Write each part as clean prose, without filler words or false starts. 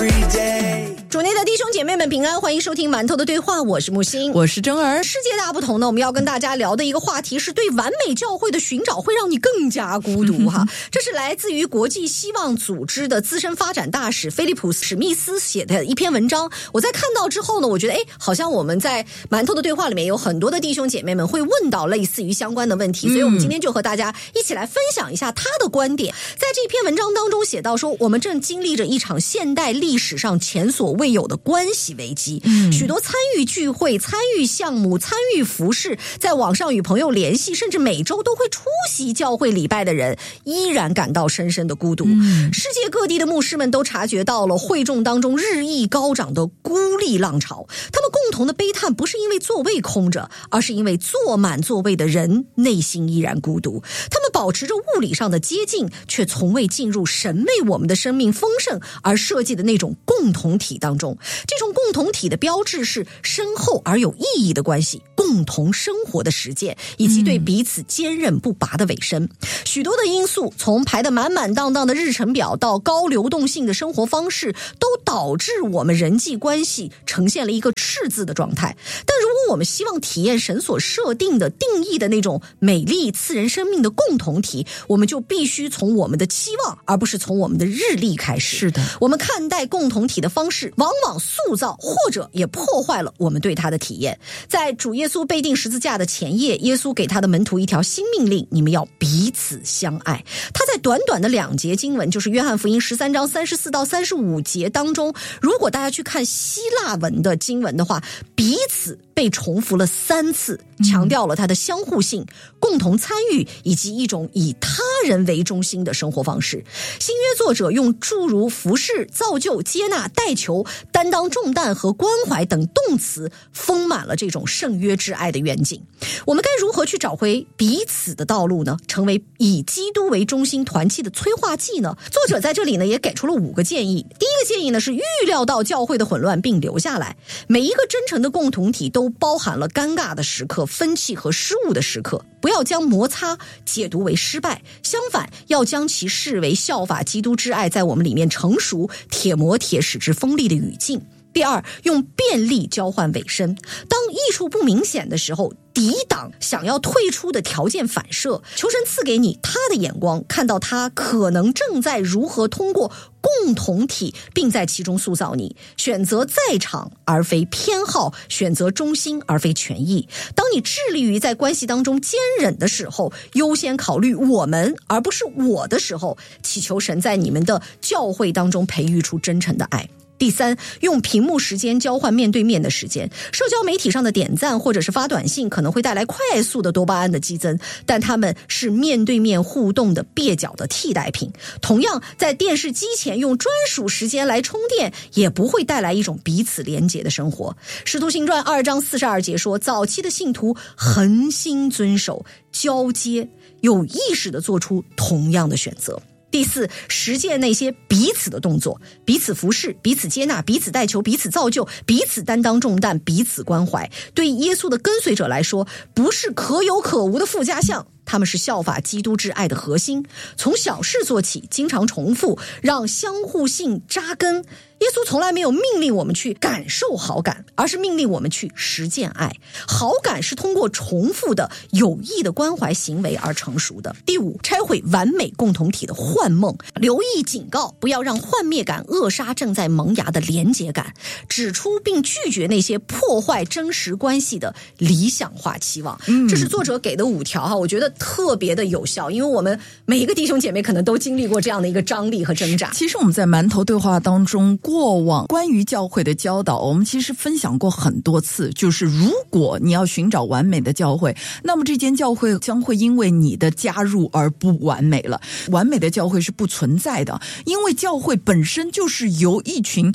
主内的弟兄姐妹们平安，欢迎收听馒头的对话，我是木星， 我是真儿。 世界大不同呢，我们要跟大家聊的一个话题是对完美教会的寻找会让你更加孤独哈。这是来自于国际希望组织的资深发展大使菲利普史密斯写的一篇文章。我在看到之后呢，我觉得好像我们在馒头的对话里面有很多的弟兄姐妹们会问到类似于相关的问题，所以我们今天就和大家一起来分享一下他的观点。在这篇文章当中写到说，我们正经历着一场现代历史上前所未有的关系危机，许多参与聚会、参与项目、参与服事，在网上与朋友联系，甚至每周都会出席教会礼拜的人，依然感到深深的孤独。世界各地的牧师们都察觉到了会众当中日益高涨的孤立浪潮，他们共同的悲叹不是因为座位空着，而是因为坐满座位的人内心依然孤独。他们保持着物理上的接近，却从未进入神为我们的生命丰盛而设计的那种共同体当中。这种共同体的标志是深厚而有意义的关系，共同生活的实践，以及对彼此坚韧不拔的委身。许多的因素，从排得满满当当的日程表到高流动性的生活方式，都导致我们人际关系呈现了一个赤字的状态。但如果我们希望体验神所设定的定义的那种美丽赐人生命的共同体，我们就必须从我们的期望，而不是从我们的日历开始。 是的， 我们看待共同体的方式往往塑造或者也破坏了我们对他的体验。在主耶稣被钉十字架的前夜，耶稣给他的门徒一条新命令，你们要彼此相爱。他在短短的2节经文，就是约翰福音13章34到35节当中，如果大家去看希腊文的经文的话，彼此被重复了3次，强调了它的相互性、共同参与以及一种以他人为中心的生活方式。新约作者用诸如服侍、造就、接纳、代求、担当重担和关怀等动词，丰满了这种圣约之爱的愿景。我们该如何去找回彼此的道路呢？成为以基督为中心团契的催化剂呢？作者在这里呢也给出了5个建议。第一个建议呢是预料到教会的混乱并留下来。每一个真诚的共同体都包含了尴尬的时刻、分歧和失误的时刻，不要将摩擦解读为失败，相反要将其视为效法基督之爱在我们里面成熟、铁磨铁使之锋利的语境。第二，用便利交换委身。当益处不明显的时候，抵挡想要退出的条件反射，求神赐给你他的眼光，看到他可能正在如何通过共同体并在其中塑造你，选择在场而非偏好，选择中心而非权益。当你致力于在关系当中坚忍的时候，优先考虑我们而不是我的时候，祈求神在你们的教会当中培育出真诚的爱。第三，用屏幕时间交换面对面的时间。社交媒体上的点赞或者是发短信可能会带来快速的多巴胺的激增，但它们是面对面互动的蹩脚的替代品。同样，在电视机前用专属时间来充电，也不会带来一种彼此连结的生活。使徒行传2章42节说，早期的信徒恒心遵守、交接，有意识地做出同样的选择。第四，实践那些彼此的动作，彼此服侍、彼此接纳、彼此代求、彼此造就、彼此担当重担、彼此关怀。对耶稣的跟随者来说，不是可有可无的附加项，他们是效法基督之爱的核心。从小事做起，经常重复，让相互性扎根。耶稣从来没有命令我们去感受好感，而是命令我们去实践爱。好感是通过重复的有益的关怀行为而成熟的。第五，拆毁完美共同体的幻梦，留意警告，不要让幻灭感扼杀正在萌芽的连结感，指出并拒绝那些破坏真实关系的理想化期望。这是作者给的5条我觉得特别的有效，因为我们每一个弟兄姐妹可能都经历过这样的一个张力和挣扎。 其实我们在馒头对话当中，过往关于教会的教导，我们其实分享过很多次，就是如果你要寻找完美的教会，那么这间教会将会因为你的加入而不完美了。完美的教会是不存在的，因为教会本身就是由一群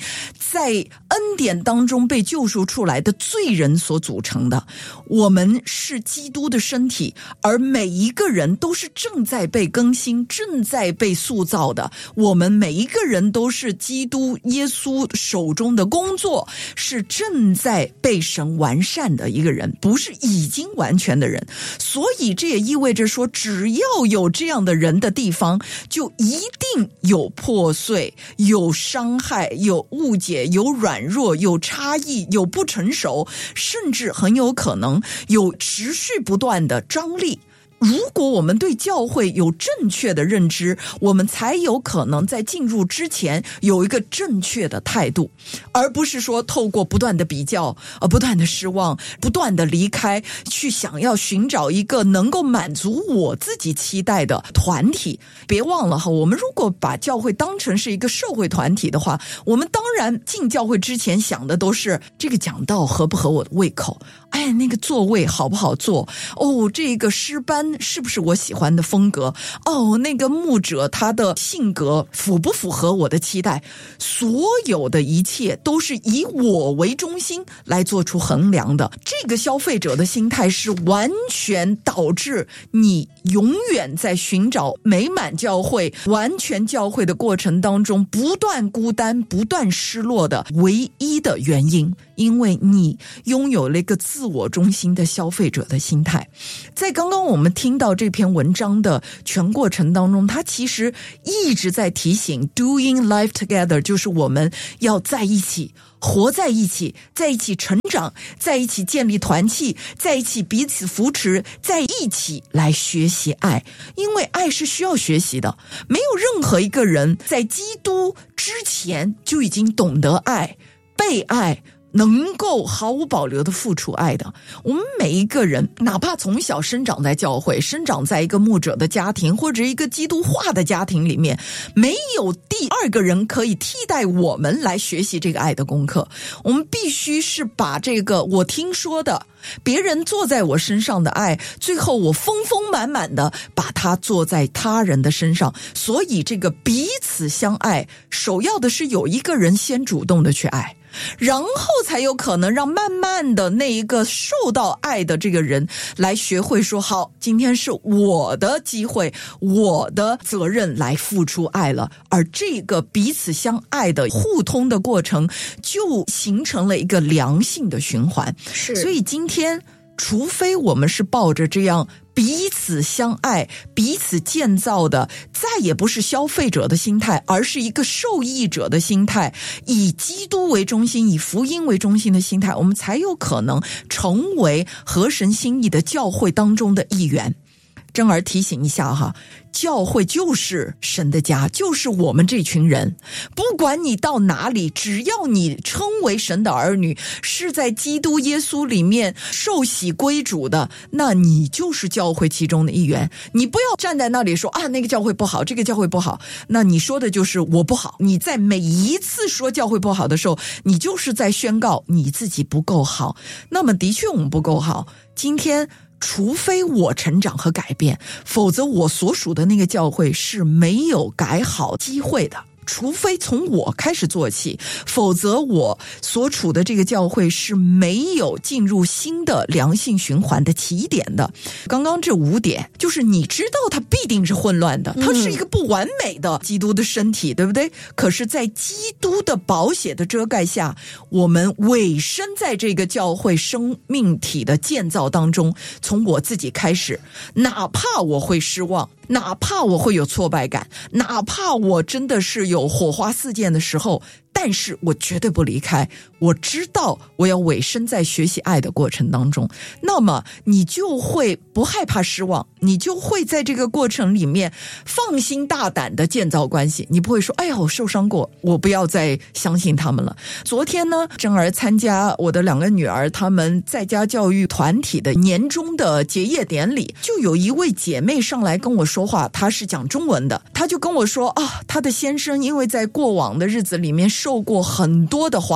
在恩典当中被救赎出来的罪人所组成的。我们是基督的身体，而每一个人都是正在被更新，正在被塑造的。我们每一个人都是基督耶稣手中的工作，是正在被神完善的一个人，不是已经完全的人。所以这也意味着说，只要有这样的人的地方，就一定有破碎，有伤害，有误解，有软弱，有差异，有不成熟，甚至很有可能有持续不断的张力。如果我们对教会有正确的认知，我们才有可能在进入之前有一个正确的态度，而不是说透过不断的比较，不断的失望，不断的离开，去想要寻找一个能够满足我自己期待的团体。别忘了哈，我们如果把教会当成是一个社会团体的话，我们当然进教会之前想的都是这个讲道合不合我的胃口，哎，那个座位好不好坐，哦，这个诗班是不是我喜欢的风格，哦，那个牧者他的性格符不符合我的期待。所有的一切都是以我为中心来做出衡量的。这个消费者的心态是完全导致你永远在寻找美满教会、完全教会的过程当中不断孤单、不断失落的唯一的原因。因为你拥有了一个自我中心的消费者的心态。在刚刚我们听到这篇文章的全过程当中，它其实一直在提醒 doing life together， 就是我们要在一起，活在一起，在一起成长，在一起建立团契，在一起彼此扶持，在一起来学习爱。因为爱是需要学习的，没有任何一个人在基督之前就已经懂得爱、被爱，能够毫无保留的付出爱的。我们每一个人，哪怕从小生长在教会，生长在一个牧者的家庭，或者一个基督化的家庭里面，没有第二个人可以替代我们来学习这个爱的功课。我们必须是把这个我听说的别人做在我身上的爱，最后我丰丰满满的把它做在他人的身上。所以这个彼此相爱，首要的是有一个人先主动的去爱，然后才有可能让慢慢的那一个受到爱的这个人来学会说，好，今天是我的机会，我的责任来付出爱了。而这个彼此相爱的互通的过程就形成了一个良性的循环。 是， 所以今天除非我们是抱着这样彼此相爱、彼此建造的，再也不是消费者的心态，而是一个受益者的心态，以基督为中心、以福音为中心的心态，我们才有可能成为合神心意的教会当中的一员。珍儿提醒一下哈，教会就是神的家，就是我们这群人，不管你到哪里，只要你称为神的儿女，是在基督耶稣里面受洗归主的，那你就是教会其中的一员。你不要站在那里说啊，那个教会不好，这个教会不好，那你说的就是我不好。你在每一次说教会不好的时候，你就是在宣告你自己不够好。那么的确我们不够好，今天除非我成长和改变，否则我所属的那个教会是没有改好机会的。除非从我开始做起，否则我所处的这个教会是没有进入新的良性循环的起点的。刚刚这5点，就是你知道它必定是混乱的，它是一个不完美的基督的身体，对不对？可是在基督的宝血的遮盖下，我们委身在这个教会生命体的建造当中，从我自己开始，哪怕我会失望，哪怕我会有挫败感，哪怕我真的是有火花四溅的时候，但是我绝对不离开。我知道我要委身在学习爱的过程当中，那么你就会不害怕失望，你就会在这个过程里面放心大胆的建造关系。你不会说哎呀我受伤过，我不要再相信他们了。昨天呢，珍儿参加我的2个女儿他们在家教育团体的年终的结业典礼，就有一位姐妹上来跟我说话，她是讲中文的，她就跟我说啊，她的先生因为在过往的日子里面受过很多的华人教会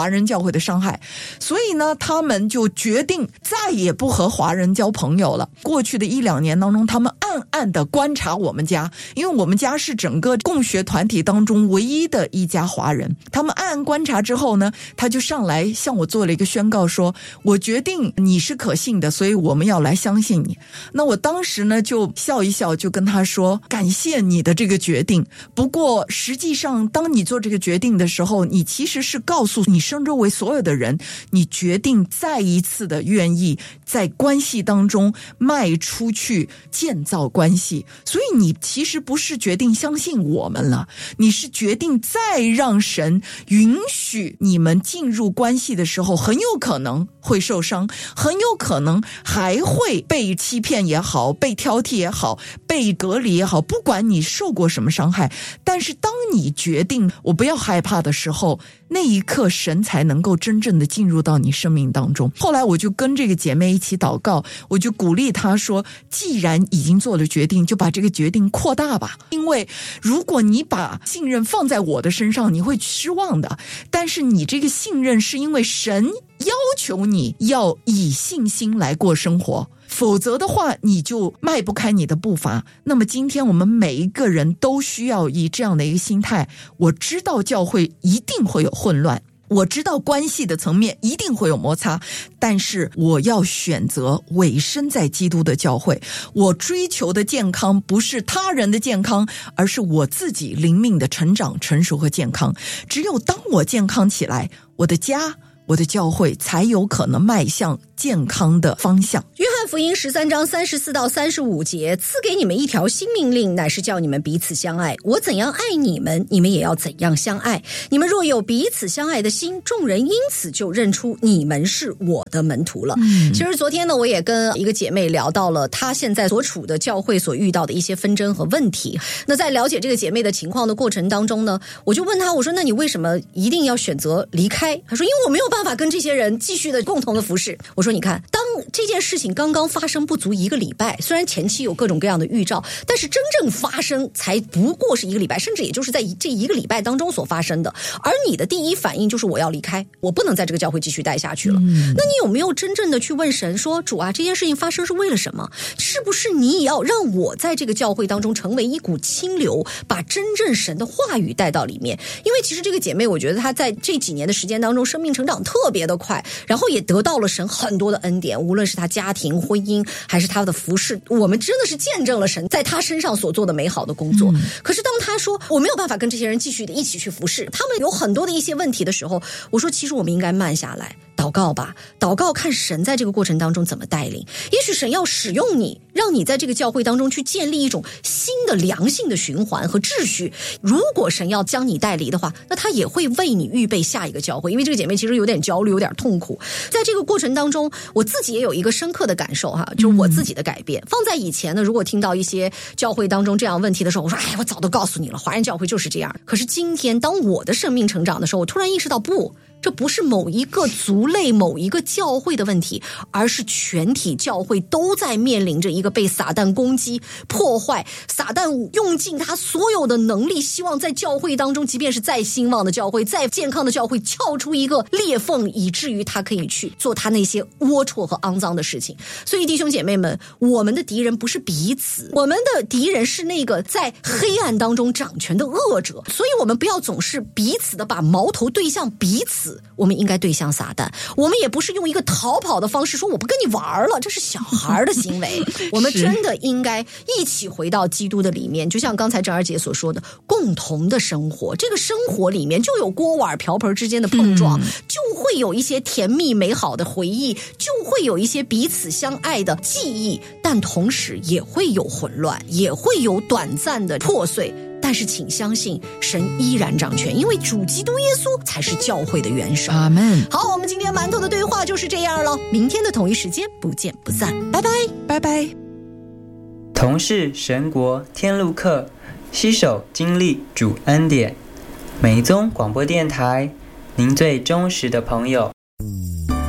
会的伤害，所以呢，他们就决定再也不和华人交朋友了。过去的1-2年当中，他们暗暗的观察我们家，因为我们家是整个共学团体当中唯一的一家华人。他们暗暗观察之后呢，他就上来向我做了一个宣告，说我决定你是可信的，所以我们要来相信你。那我当时呢就笑一笑，就跟他说，感谢你的这个决定，不过实际上当你做这个决定的时候，你其实是告诉你身周围所有的人，你决定再一次的愿意在关系当中迈出去建造关系，所以你其实不是决定相信我们了，你是决定再让神允许你们进入关系的时候，很有可能会受伤，很有可能还会被欺骗也好，被挑剔也好，被隔离也好，不管你受过什么伤害，但是当你决定我不要害怕的时候，那一刻神才能够真正的进入到你生命当中。后来我就跟这个姐妹一起祷告，我就鼓励她说，既然已经做了决定，就把这个决定扩大吧，因为如果你把信任放在我的身上，你会失望的，但是你这个信任是因为神要求你要以信心来过生活，否则的话你就迈不开你的步伐。那么今天我们每一个人都需要以这样的一个心态，我知道教会一定会有混乱，我知道关系的层面一定会有摩擦，但是我要选择委身在基督的教会。我追求的健康不是他人的健康，而是我自己灵命的成长、成熟和健康。只有当我健康起来，我的家、我的教会才有可能迈向健康的方向。 约翰福音13章34到35节，赐给你们一条新命令，乃是叫你们彼此相爱。我怎样爱你们，你们也要怎样相爱。你们若有彼此相爱的心，众人因此就认出你们是我的门徒了。其实昨天呢，我也跟一个姐妹聊到了她现在所处的教会所遇到的一些纷争和问题。那在了解这个姐妹的情况的过程当中呢，我就问她，我说那你为什么一定要选择离开？她说因为我没有办法跟这些人继续的共同的服侍。我说你看，当这件事情刚刚发生不足1个礼拜，虽然前期有各种各样的预兆，但是真正发生才不过是1个礼拜，甚至也就是在这1个礼拜当中所发生的。而你的第一反应就是我要离开，我不能在这个教会继续待下去了。那你有没有真正的去问神说，主啊，这件事情发生是为了什么？是不是你也要让我在这个教会当中成为一股清流，把真正神的话语带到里面？因为其实这个姐妹，我觉得她在这几年的时间当中，生命成长特别的快，然后也得到了神很多的恩典，无论是她家庭、婚姻，还是她的服事，我们真的是见证了神在她身上所做的美好的工作。可是当她说我没有办法跟这些人继续的一起去服事，他们有很多的一些问题的时候，我说其实我们应该慢下来，祷告吧，祷告看神在这个过程当中怎么带领。也许神要使用你，让你在这个教会当中去建立一种新的良性的循环和秩序。如果神要将你带离的话，那他也会为你预备下一个教会。因为这个姐妹其实有点焦虑，有点痛苦。在这个过程当中，我自己也有一个深刻的感受哈，就是我自己的改变。放在以前呢，如果听到一些教会当中这样问题的时候，我说哎，我早都告诉你了，华人教会就是这样。可是今天当我的生命成长的时候，我突然意识到，不，这不是某一个族类、某一个教会的问题，而是全体教会都在面临着一个被撒旦攻击、破坏。撒旦用尽他所有的能力，希望在教会当中，即便是再兴旺的教会、再健康的教会，撬出一个裂缝，以至于他可以去做他那些龌龊和肮脏的事情。所以弟兄姐妹们，我们的敌人不是彼此，我们的敌人是那个在黑暗当中掌权的恶者。所以我们不要总是彼此的把矛头对向彼此，我们应该对向撒旦。我们也不是用一个逃跑的方式说我不跟你玩了，这是小孩的行为。我们真的应该一起回到基督的里面，就像刚才郑儿姐所说的，共同的生活。这个生活里面就有锅碗瓢盆之间的碰撞，就会有一些甜蜜美好的回忆，就会有一些彼此相爱的记忆，但同时也会有混乱，也会有短暂的破碎。但是请相信神依然掌权，因为主基督耶稣才是教会的元首。 阿们。 好，我们今天馒头的对话就是这样了，明天的同一时间不见不散，拜拜拜拜。 同是神国天路客，携手经历主恩典。美宗广播电台，您最忠实的朋友。